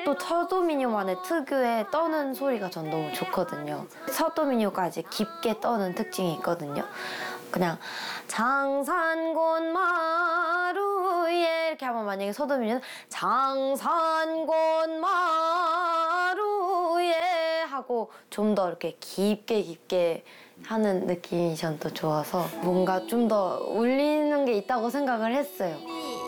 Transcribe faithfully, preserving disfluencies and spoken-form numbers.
또 서도민요만의 특유의 떠는 소리가 전 너무 좋거든요. 서도민요까지 깊게 떠는 특징이 있거든요. 그냥 장산곳 마루에 이렇게 하면 만약에 서도민요는 장산곳 마루에 하고 좀 더 이렇게 깊게 깊게 하는 느낌이 전 또 좋아서 뭔가 좀 더 울리는 게 있다고 생각을 했어요.